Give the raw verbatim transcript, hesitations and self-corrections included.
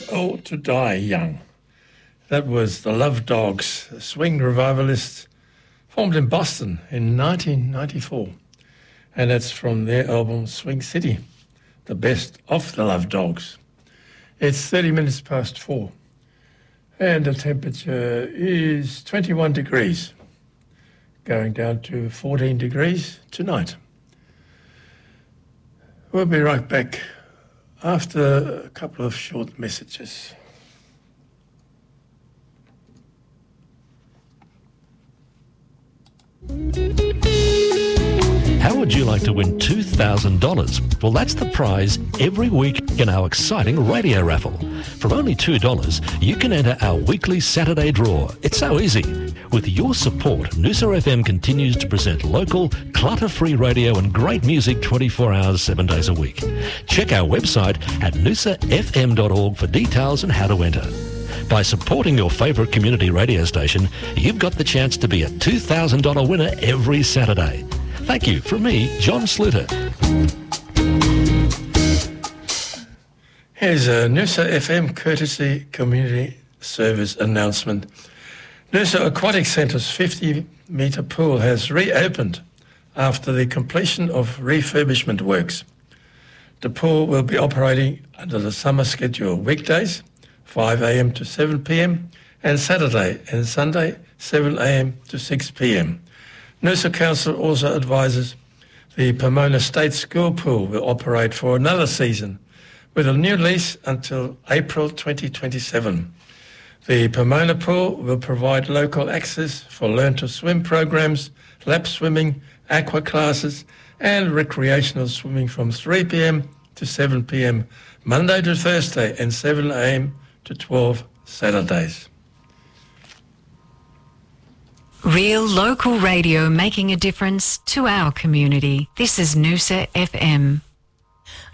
Old to Die Young. That was the Love Dogs, a swing revivalist formed in Boston in nineteen ninety-four. And that's from their album Swing City, the best of the Love Dogs. It's thirty minutes past four. And the temperature is twenty-one degrees, going down to fourteen degrees tonight. We'll be right back after a couple of short messages. How would you like to win two thousand dollars? Well, that's the prize every week in our exciting radio raffle. For only two dollars, you can enter our weekly Saturday draw. It's so easy. With your support, Noosa F M continues to present local, clutter-free radio and great music twenty-four hours, seven days a week. Check our website at noosa f m dot org for details and how to enter. By supporting your favourite community radio station, you've got the chance to be a two thousand dollars winner every Saturday. Thank you from me, John Sluter. Here's a Noosa F M courtesy community service announcement. Noosa Aquatic Centre's fifty metre pool has reopened after the completion of refurbishment works. The pool will be operating under the summer schedule weekdays, five a m to seven p m, and Saturday and Sunday, seven a m to six p m. Noosa Council also advises the Pomona State School Pool will operate for another season with a new lease until April twenty twenty-seven. The Pomona Pool will provide local access for Learn to Swim programs, lap swimming, aqua classes, and recreational swimming from three p m to seven p m Monday to Thursday and seven a m to twelve Saturdays. Real local radio making a difference to our community. This is Noosa F M.